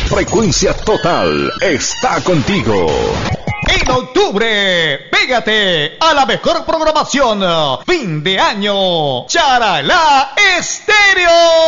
Frecuencia Total está contigo. En octubre, pégate a la mejor programación. Fin de año, Charalá Estéreo.